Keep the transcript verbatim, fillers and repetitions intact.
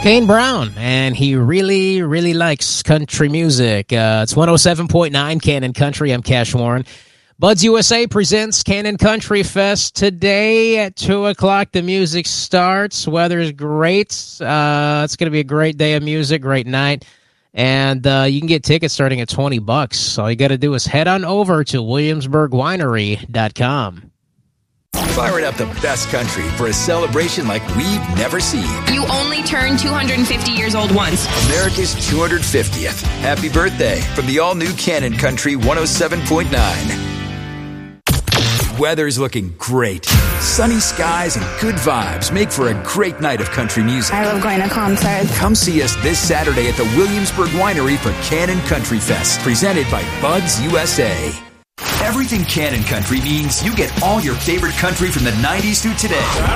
Kane Brown, and he really, really likes country music. Uh, it's one oh seven point nine Canon Country. I'm Cash Warren. Buds U S A presents Canon Country Fest today at two o'clock. The music starts. Weather's great. Uh, it's going to be a great day of music, great night. And uh, you can get tickets starting at twenty bucks. All you got to do is head on over to williamsburg winery dot com. Firing up the best country for a celebration like we've never seen. You only turn two hundred fifty years old once. America's two hundred fiftieth. Happy birthday from the all-new Canon Country one oh seven point nine. Weather's looking great. Sunny skies and good vibes make for a great night of country music. I love going to concerts. Come see us this Saturday at the Williamsburg Winery for Canon Country Fest, presented by Buds U S A. Everything Canon Country means you get all your favorite country from the nineties through today.